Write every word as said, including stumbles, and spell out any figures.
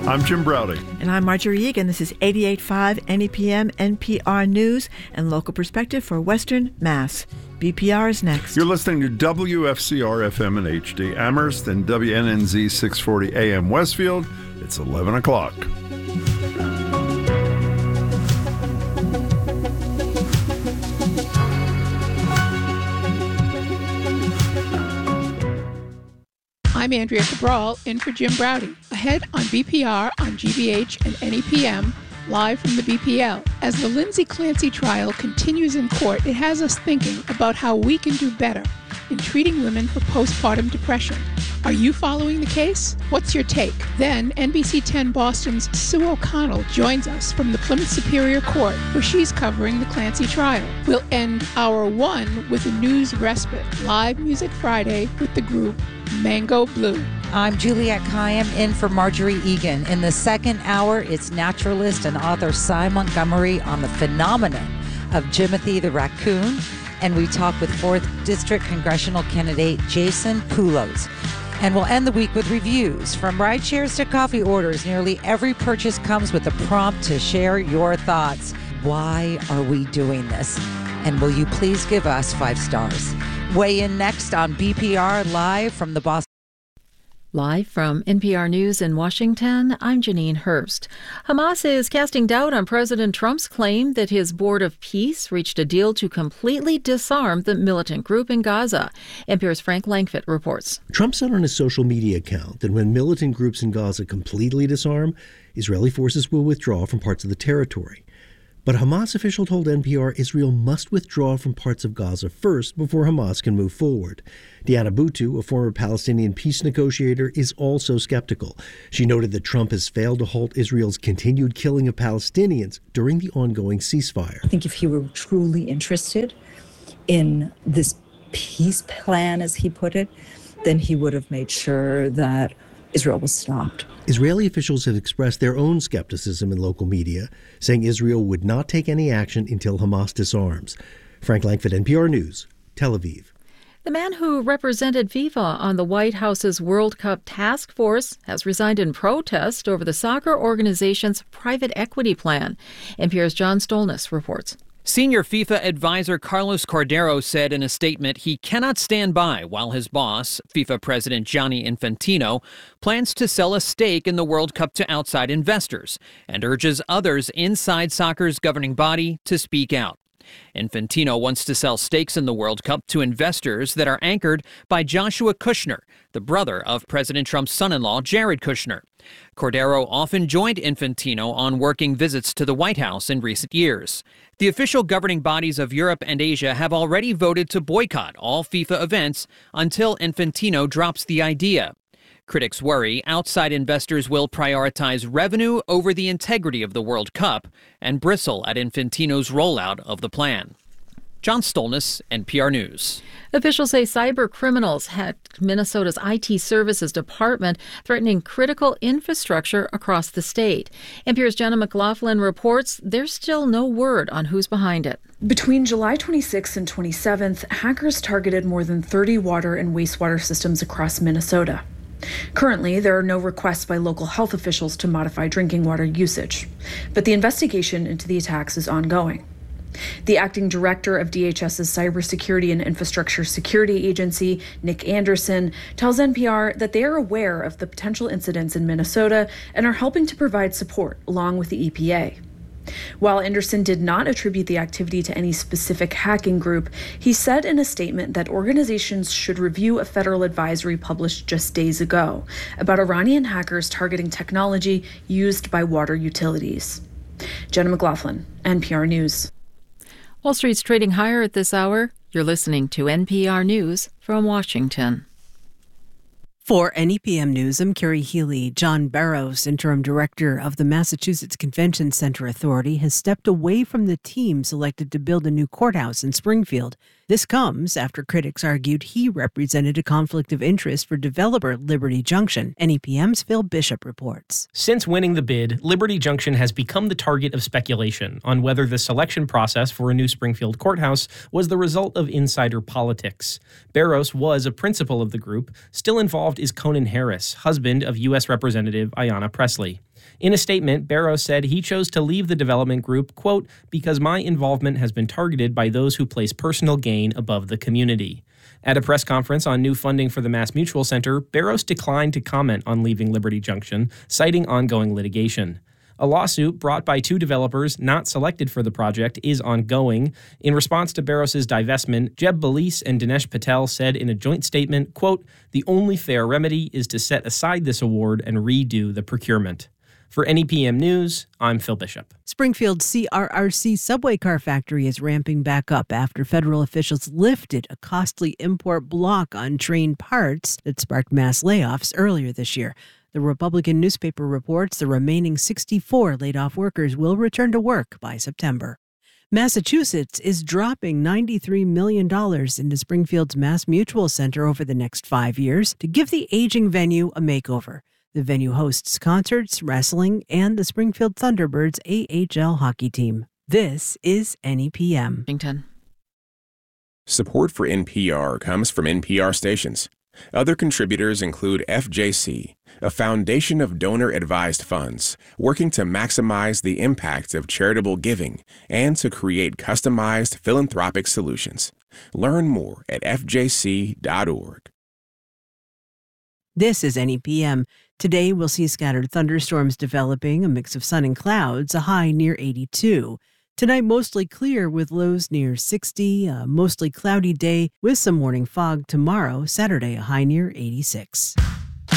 I'm Jim Browdy. And I'm Marjorie Egan. This is eighty-eight point five N E P M N P R News and local perspective for Western Mass. B P R is next. You're listening to W F C R F M in H D Amherst and W N N Z six forty A M Westfield. It's eleven o'clock. I'm Andrea Cabral, in for Jim Browdy. Ahead on B P R on G B H and N E P M, live from the B P L. As the Lindsay Clancy trial continues in court, it has us thinking about how we can do better in treating women for postpartum depression. Are you following the case? What's your take? Then, N B C ten Boston's Sue O'Connell joins us from the Plymouth Superior Court, where she's covering the Clancy trial. We'll end hour one with a news respite, Live Music Friday with the group Mango Blue. I'm Juliette Kayyem, in for Marjorie Egan. In the second hour, it's naturalist and author Cy Montgomery on the phenomenon of Jimothy the raccoon, and we talk with fourth District Congressional candidate Jason Poulos. And we'll end the week with reviews. From ride shares to coffee orders, nearly every purchase comes with a prompt to share your thoughts. Why are we doing this? And will you please give us five stars? Weigh in next on B P R Live from the Boston. Live from N P R News in Washington, I'm Janine Hurst. Hamas is casting doubt on President Trump's claim that his Board of Peace reached a deal to completely disarm the militant group in Gaza. N P R's Frank Langfitt reports. Trump said on his social media account that when militant groups in Gaza completely disarm, Israeli forces will withdraw from parts of the territory. But a Hamas official told N P R Israel must withdraw from parts of Gaza first before Hamas can move forward. Diana Boutou, a former Palestinian peace negotiator, is also skeptical. She noted that Trump has failed to halt Israel's continued killing of Palestinians during the ongoing ceasefire. I think if he were truly interested in this peace plan, as he put it, then he would have made sure that Israel was stopped. Israeli officials have expressed their own skepticism in local media, saying Israel would not take any action until Hamas disarms. Frank Langfitt, N P R News, Tel Aviv. The man who represented FIFA on the White House's World Cup task force has resigned in protest over the soccer organization's private equity plan. N P R's John Stolnis reports. Senior FIFA advisor Carlos Cordero said in a statement he cannot stand by while his boss, FIFA President Gianni Infantino, plans to sell a stake in the World Cup to outside investors and urges others inside soccer's governing body to speak out. Infantino wants to sell stakes in the World Cup to investors that are anchored by Joshua Kushner, the brother of President Trump's son-in-law, Jared Kushner. Cordero often joined Infantino on working visits to the White House in recent years. The official governing bodies of Europe and Asia have already voted to boycott all FIFA events until Infantino drops the idea. Critics worry outside investors will prioritize revenue over the integrity of the World Cup and bristle at Infantino's rollout of the plan. John Stolnis, N P R News. Officials say cyber criminals hacked Minnesota's I T Services Department, threatening critical infrastructure across the state. N P R's Jenna McLaughlin reports there's still no word on who's behind it. Between July twenty-sixth and twenty-seventh, hackers targeted more than thirty water and wastewater systems across Minnesota. Currently, there are no requests by local health officials to modify drinking water usage, but the investigation into the attacks is ongoing. The acting director of DHS's Cybersecurity and Infrastructure Security Agency, Nick Anderson, tells N P R that they are aware of the potential incidents in Minnesota and are helping to provide support along with the E P A. While Anderson did not attribute the activity to any specific hacking group, he said in a statement that organizations should review a federal advisory published just days ago about Iranian hackers targeting technology used by water utilities. Jenna McLaughlin, N P R News. Wall Street's trading higher at this hour. You're listening to N P R News from Washington. For N E P M News, I'm Carrie Healy. John Barrows, interim director of the Massachusetts Convention Center Authority, has stepped away from the team selected to build a new courthouse in Springfield. This comes after critics argued he represented a conflict of interest for developer Liberty Junction. N E P M's Phil Bishop reports. Since winning the bid, Liberty Junction has become the target of speculation on whether the selection process for a new Springfield courthouse was the result of insider politics. Barrows was a principal of the group. Still involved is Conan Harris, husband of U S Representative Ayanna Pressley. In a statement, Barrows said he chose to leave the development group, quote, because my involvement has been targeted by those who place personal gain above the community. At a press conference on new funding for the Mass Mutual Center, Barrows declined to comment on leaving Liberty Junction, citing ongoing litigation. A lawsuit brought by two developers not selected for the project is ongoing. In response to Barrows' divestment, Jeb Belize and Dinesh Patel said in a joint statement, quote, the only fair remedy is to set aside this award and redo the procurement. For N E P M News, I'm Phil Bishop. Springfield's C R R C subway car factory is ramping back up after federal officials lifted a costly import block on train parts that sparked mass layoffs earlier this year. The Republican newspaper reports the remaining sixty-four laid-off workers will return to work by September. Massachusetts is dropping ninety-three million dollars into Springfield's Mass Mutual Center over the next five years to give the aging venue a makeover. The venue hosts concerts, wrestling, and the Springfield Thunderbirds A H L hockey team. This is N E P M. Washington. Support for N P R comes from N P R stations. Other contributors include F J C, a foundation of donor-advised funds working to maximize the impact of charitable giving and to create customized philanthropic solutions. Learn more at f j c dot org. This is N E P M. Today we'll see scattered thunderstorms developing, a mix of sun and clouds, a high near eighty-two. Tonight, mostly clear with lows near sixty, a mostly cloudy day with some morning fog tomorrow, Saturday, a high near eighty-six.